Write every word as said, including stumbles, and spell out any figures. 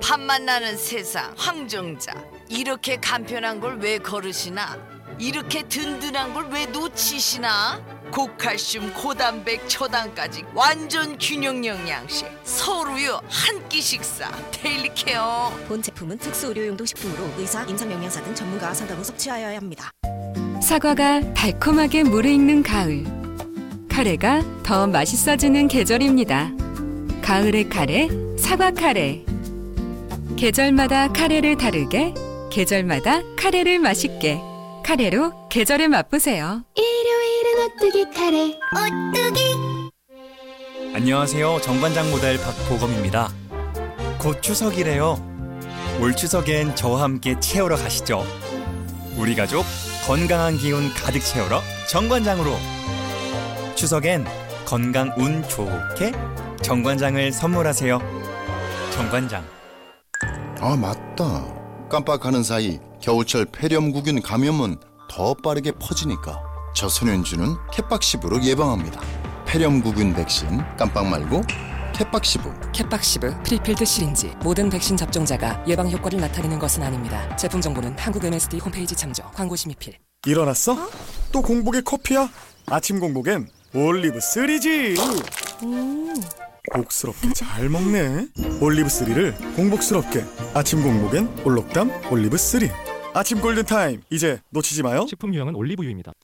밥만 나는 세상 황정자. 이렇게 간편한 걸 왜 거르시나? 이렇게 든든한 걸 왜 놓치시나? 고칼슘, 고단백, 초당까지 완전 균형 영양식. 서울우유 한 끼 식사 데일리 케어. 본 제품은 특수 의료용도 식품으로 의사, 임상영양사 등 전문가와 상담 후 섭취하여야 합니다. 사과가 달콤하게 무르익는 가을. 카레가 더 맛있어지는 계절입니다. 가을의 카레, 사과 카레. 계절마다 카레를 다르게, 계절마다 카레를 맛있게. 카레로 계절을 맛보세요. 일요일은 오뚜기 카레. 오뚜기. 안녕하세요. 정관장 모델 박보검입니다. 곧 추석이래요. 올 추석엔 저와 함께 채우러 가시죠. 우리 가족 건강한 기운 가득 채우러 정관장으로. 추석엔 건강 운 좋게 정관장을 선물하세요. 정관장. 아, 맞다. 깜빡하는 사이 겨울철 폐렴구균 감염은 더 빠르게 퍼지니까 저소년주는 캣박시브로 예방합니다. 폐렴구균 백신 깜빡 말고 캣박시브. 캣박시브 프리필드 시린지. 모든 백신 접종자가 예방 효과를 나타내는 것은 아닙니다. 제품 정보는 한국 엠에스디 홈페이지 참조. 광고 심의필. 일어났어? 어? 또 공복에 커피야? 아침 공복엔 올리브 쓰리지. 음. 복스럽게 잘 먹네. 올리브 쓰리를 공복스럽게. 아침 공복엔 올록담 올리브 쓰리. 아침 골든타임 이제 놓치지 마요. 식품 유형은 올리브유입니다.